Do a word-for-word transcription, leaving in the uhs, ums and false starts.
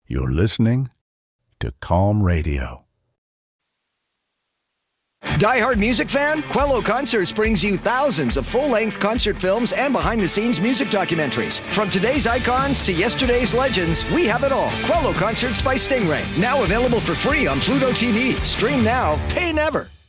You're listening to Calm Radio. Die-hard music fan? Quello Concerts brings you thousands of full-length concert films and behind-the-scenes music documentaries. From today's icons to yesterday's legends, we have it all. Quello Concerts by Stingray. Now available for free on Pluto T V. Stream now, pay never.